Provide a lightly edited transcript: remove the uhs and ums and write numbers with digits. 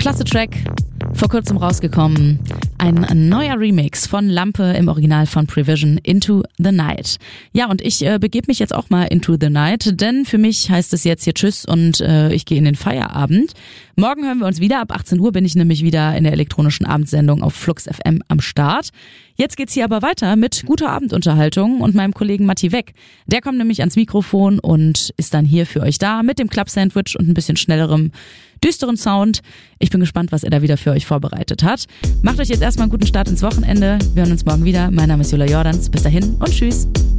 klasse Track, vor kurzem rausgekommen. Ein neuer Remix von Lampe im Original von Prevision, Into the Night. Ja, und ich begebe mich jetzt auch mal into the night, denn für mich heißt es jetzt hier Tschüss und ich gehe in den Feierabend. Morgen hören wir uns wieder. Ab 18 Uhr bin ich nämlich wieder in der elektronischen Abendsendung auf Flux FM am Start. Jetzt geht's hier aber weiter mit guter Abendunterhaltung und meinem Kollegen Matti Weck. Der kommt nämlich ans Mikrofon und ist dann hier für euch da mit dem Club-Sandwich und ein bisschen schnellerem, düsteren Sound. Ich bin gespannt, was er da wieder für euch vorbereitet hat. Macht euch jetzt erstmal einen guten Start ins Wochenende. Wir hören uns morgen wieder. Mein Name ist Jula Jordans. Bis dahin und tschüss.